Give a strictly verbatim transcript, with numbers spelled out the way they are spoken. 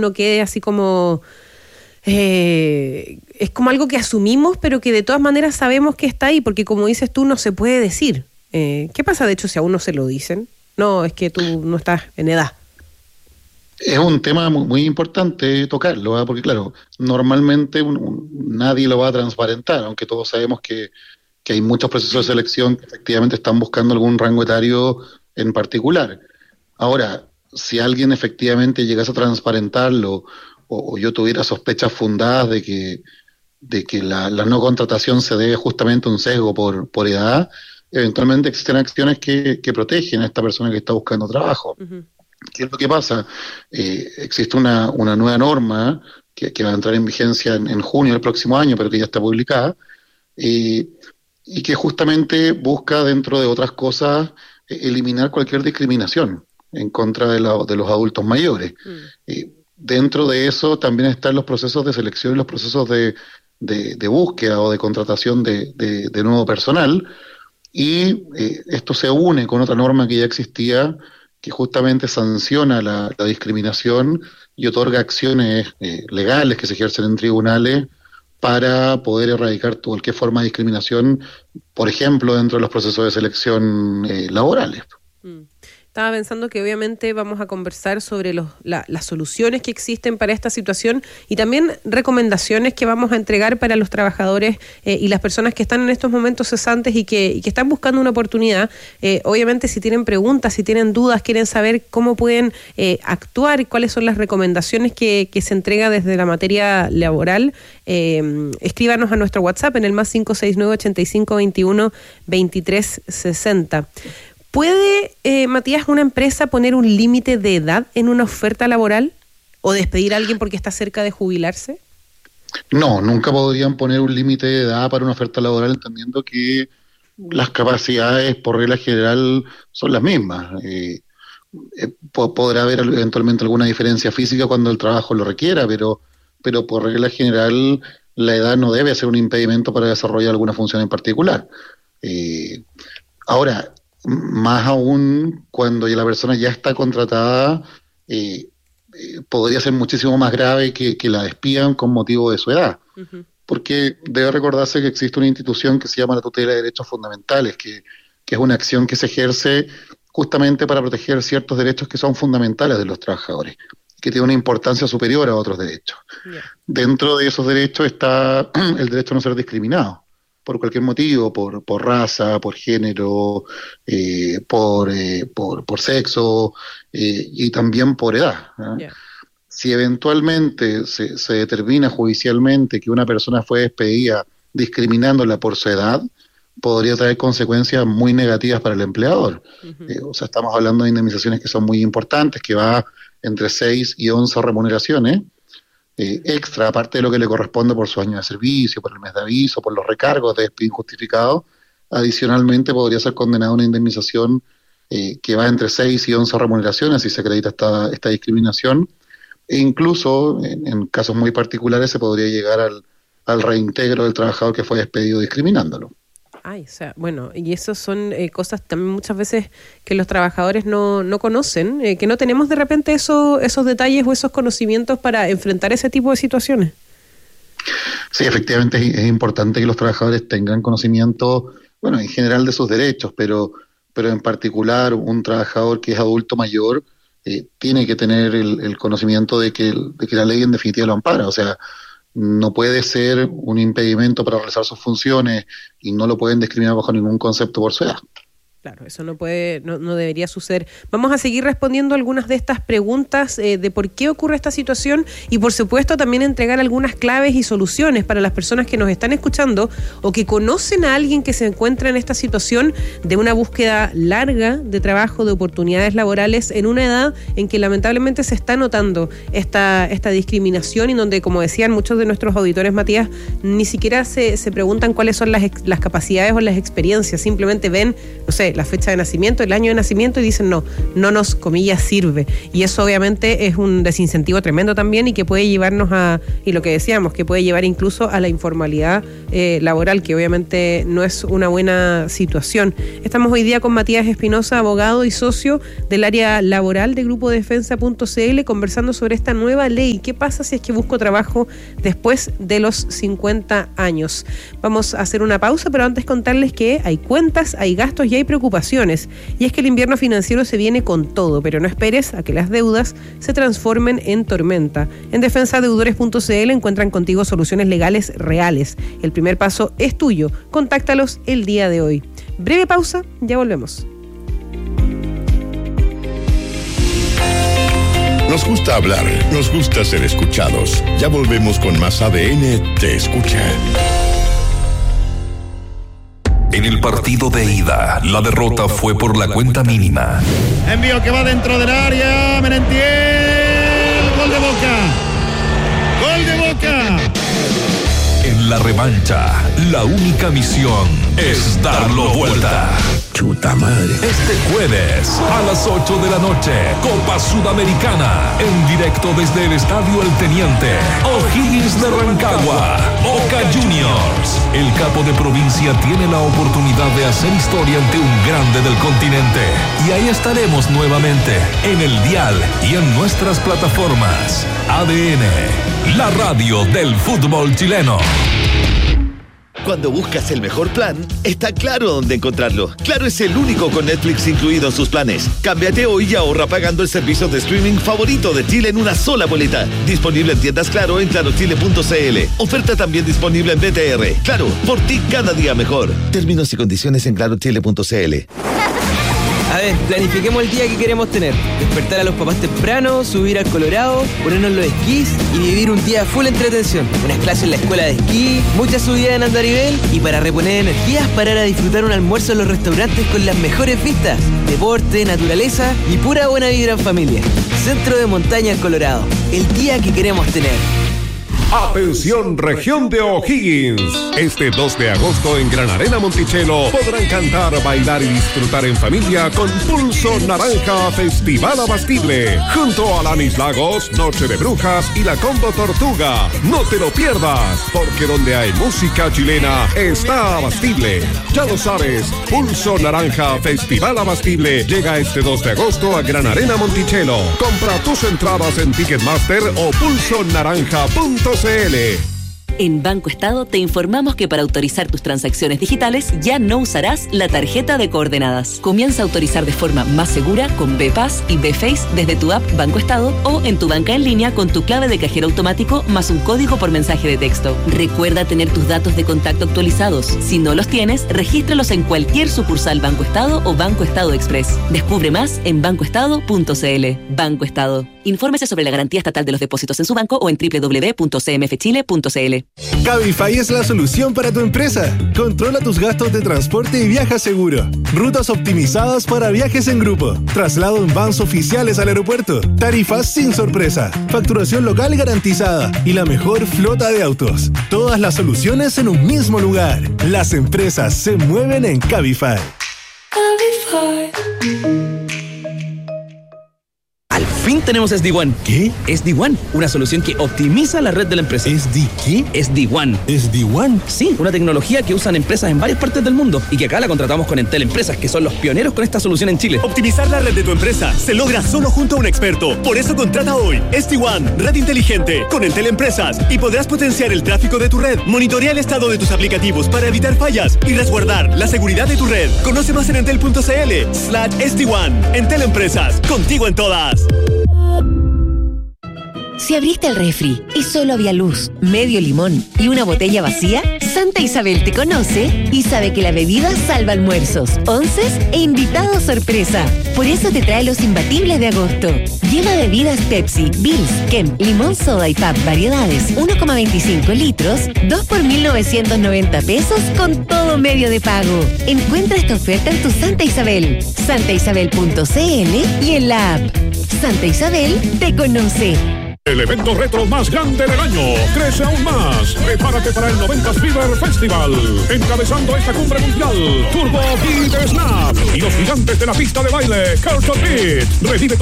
no quede así como... Eh, es como algo que asumimos, pero que de todas maneras sabemos que está ahí, porque como dices tú, no se puede decir. Eh, ¿Qué pasa, de hecho, si a uno se lo dicen? No, es que tú no estás en edad. Es un tema muy, muy importante tocarlo, ¿eh? Porque claro, normalmente un, un, nadie lo va a transparentar, aunque todos sabemos que, que hay muchos procesos de selección que efectivamente están buscando algún rango etario en particular. Ahora, si alguien efectivamente llegase a transparentarlo o, o yo tuviera sospechas fundadas de que, de que la, la no contratación se debe justamente a un sesgo por, por edad, eventualmente existen acciones que, que protegen a esta persona que está buscando trabajo. Uh-huh. ¿Qué es lo que pasa? Eh, existe una, una nueva norma que, que va a entrar en vigencia en, en junio del próximo año, pero que ya está publicada, eh, y que justamente busca, dentro de otras cosas, eh, eliminar cualquier discriminación en contra de, la, de los adultos mayores. Mm. Eh, dentro de eso también están los procesos de selección y los procesos de, de, de búsqueda o de contratación de, de, de nuevo personal, y eh, esto se une con otra norma que ya existía, que justamente sanciona la, la discriminación y otorga acciones eh, legales que se ejercen en tribunales para poder erradicar cualquier forma de discriminación, por ejemplo, dentro de los procesos de selección eh, laborales. Mm. Estaba pensando que obviamente vamos a conversar sobre los, la, las soluciones que existen para esta situación y también recomendaciones que vamos a entregar para los trabajadores eh, y las personas que están en estos momentos cesantes y que, y que están buscando una oportunidad. Eh, obviamente, si tienen preguntas, si tienen dudas, quieren saber cómo pueden eh, actuar y cuáles son las recomendaciones que, que se entrega desde la materia laboral, eh, escríbanos a nuestro WhatsApp en el más cinco seis nueve, ochenta y cinco, veintiuno, veintitrés, sesenta. ¿Puede, eh, Matías, una empresa poner un límite de edad en una oferta laboral o despedir a alguien porque está cerca de jubilarse? No, nunca podrían poner un límite de edad para una oferta laboral, entendiendo que las capacidades, por regla general, son las mismas. Eh, eh, podrá haber eventualmente alguna diferencia física cuando el trabajo lo requiera, pero, pero por regla general la edad no debe ser un impedimento para desarrollar alguna función en particular. Eh, ahora... Más aún cuando ya la persona ya está contratada, eh, eh, podría ser muchísimo más grave que, que la despidan con motivo de su edad. Uh-huh. Porque debe recordarse que existe una institución que se llama la tutela de derechos fundamentales, que, que es una acción que se ejerce justamente para proteger ciertos derechos que son fundamentales de los trabajadores, que tiene una importancia superior a otros derechos. Yeah. Dentro de esos derechos está el derecho a no ser discriminado por cualquier motivo, por, por raza, por género, eh, por, eh, por, por sexo eh, y también por edad. ¿eh? Yeah. Si eventualmente se, se determina judicialmente que una persona fue despedida discriminándola por su edad, podría traer consecuencias muy negativas para el empleador. Uh-huh. Eh, o sea, estamos hablando de indemnizaciones que son muy importantes, que va entre seis y once remuneraciones, Eh, extra, aparte de lo que le corresponde por su año de servicio, por el mes de aviso, por los recargos de despido injustificado. Adicionalmente podría ser condenado a una indemnización eh, que va entre seis y once remuneraciones si se acredita esta, esta discriminación, e incluso en, en casos muy particulares se podría llegar al, al reintegro del trabajador que fue despedido discriminándolo. Ay, o sea, bueno, y eso son eh, cosas también muchas veces que los trabajadores no, no conocen, eh, que no tenemos de repente eso, esos detalles o esos conocimientos para enfrentar ese tipo de situaciones. Sí, efectivamente es, es importante que los trabajadores tengan conocimiento, bueno, en general de sus derechos, pero, pero en particular un trabajador que es adulto mayor eh, tiene que tener el, el conocimiento de que, de que la ley en definitiva lo ampara, o sea, no puede ser un impedimento para realizar sus funciones y no lo pueden discriminar bajo ningún concepto por su edad. Claro, eso no puede, no, no debería suceder. Vamos a seguir respondiendo algunas de estas preguntas eh, de por qué ocurre esta situación y, por supuesto, también entregar algunas claves y soluciones para las personas que nos están escuchando o que conocen a alguien que se encuentra en esta situación de una búsqueda larga de trabajo, de oportunidades laborales en una edad en que lamentablemente se está notando esta, esta discriminación y donde, como decían muchos de nuestros auditores, Matías, ni siquiera se, se preguntan cuáles son las, las capacidades o las experiencias, simplemente ven, no sé, la fecha de nacimiento, el año de nacimiento, y dicen no, no nos, comillas, sirve. Y eso obviamente es un desincentivo tremendo también y que puede llevarnos a, y lo que decíamos, que puede llevar incluso a la informalidad eh, laboral, que obviamente no es una buena situación. Estamos hoy día con Matías Espinosa, abogado y socio del área laboral de Grupo Defensa punto c l, conversando sobre esta nueva ley. ¿Qué pasa si es que busco trabajo después de los cincuenta años? Vamos a hacer una pausa, pero antes contarles que hay cuentas, hay gastos y hay preocupaciones. Y es que el invierno financiero se viene con todo, pero no esperes a que las deudas se transformen en tormenta. En defensa deudores punto c l encuentran contigo soluciones legales reales. El primer paso es tuyo. Contáctalos el día de hoy. Breve pausa, ya volvemos. Nos gusta hablar, nos gusta ser escuchados. Ya volvemos con más A D N Te Escucha. En el partido de ida, la derrota fue por la cuenta mínima. Envío que va dentro del área, Merentiel, gol de Boca. Gol de Boca. En la revancha, la única misión es darlo vuelta. Chuta madre. Este jueves, a las ocho de la noche, Copa Sudamericana, en directo desde el Estadio El Teniente, O'Higgins de Rancagua, Boca Juniors. El capo de provincia tiene la oportunidad de hacer historia ante un grande del continente. Y ahí estaremos nuevamente, en el dial y en nuestras plataformas. A D N, la radio del fútbol chileno. Cuando buscas el mejor plan, está Claro dónde encontrarlo. Claro es el único con Netflix incluido en sus planes. Cámbiate hoy y ahorra pagando el servicio de streaming favorito de Chile en una sola boleta. Disponible en tiendas Claro en claro chile punto c l. Oferta también disponible en B T R. Claro, por ti cada día mejor. Términos y condiciones en claro chile punto c l. A ver, planifiquemos el día que queremos tener. Despertar a los papás temprano, subir al Colorado, ponernos los esquís y vivir un día full entretención. Unas clases en la escuela de esquí, muchas subidas en andarivel y para reponer energías, parar a disfrutar un almuerzo en los restaurantes con las mejores vistas. Deporte, naturaleza y pura buena vibra en familia. Centro de Montaña en Colorado. El día que queremos tener. Atención, región de O'Higgins. Este dos de agosto en Gran Arena Monticello podrán cantar, bailar y disfrutar en familia con Pulso Naranja Festival Abastible. Junto a Lanis Lagos, Noche de Brujas y la Combo Tortuga. No te lo pierdas, porque donde hay música chilena está Abastible. Ya lo sabes, Pulso Naranja Festival Abastible llega este dos de agosto a Gran Arena Monticello. Compra tus entradas en Ticketmaster o pulso naranja punto c l. En Banco Estado te informamos que para autorizar tus transacciones digitales ya no usarás la tarjeta de coordenadas. Comienza a autorizar de forma más segura con B-Pass y B-Face desde tu app Banco Estado o en tu banca en línea con tu clave de cajero automático más un código por mensaje de texto. Recuerda tener tus datos de contacto actualizados. Si no los tienes, regístralos en cualquier sucursal Banco Estado o Banco Estado Express. Descubre más en banco estado punto c l. Banco Estado. Infórmese sobre la garantía estatal de los depósitos en su banco o en doble u doble u doble u punto c m f chile punto c l. Cabify es la solución para tu empresa. Controla tus gastos de transporte y viaja seguro. Rutas optimizadas para viajes en grupo. Traslado en vans oficiales al aeropuerto. Tarifas sin sorpresa. Facturación local garantizada. Y la mejor flota de autos. Todas las soluciones en un mismo lugar. Las empresas se mueven en Cabify. Cabify. Al fin tenemos S D One. ¿Qué? S D One, una solución que optimiza la red de la empresa. ¿S D qué? S D One. ¿S D One? Sí, una tecnología que usan empresas en varias partes del mundo y que acá la contratamos con Entel Empresas, que son los pioneros con esta solución en Chile. Optimizar la red de tu empresa se logra solo junto a un experto. Por eso contrata hoy S D One, red inteligente, con Entel Empresas y podrás potenciar el tráfico de tu red, monitorea el estado de tus aplicativos para evitar fallas y resguardar la seguridad de tu red. Conoce más en entel punto c l slash S D One. Entel Empresas, contigo en todas. Si abriste el refri y solo había luz, medio limón y una botella vacía, Santa Isabel te conoce y sabe que la bebida salva almuerzos, onces e invitados sorpresa. Por eso te trae los imbatibles de agosto. Lleva bebidas Pepsi, Bills, Kem, Limón Soda y Pap variedades uno coma veinticinco litros, dos por mil novecientos noventa pesos con todo medio de pago. Encuentra esta oferta en tu Santa Isabel, santa isabel punto c l y en la app. Santa Isabel te conoce. El evento retro más grande del año crece aún más. Prepárate para el noventas Fever Festival. Encabezando esta cumbre mundial, Turbo Beat Snap y los gigantes de la pista de baile, Culture Beat. Revive tu